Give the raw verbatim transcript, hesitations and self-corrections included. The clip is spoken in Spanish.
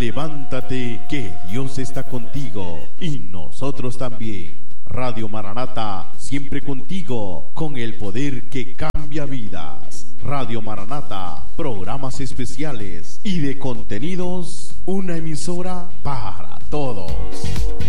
levántate que Dios está contigo y nosotros también. Radio Maranata, siempre contigo, con el poder que cambia vidas. Radio Maranata, programas especiales y de contenidos, una emisora para todos.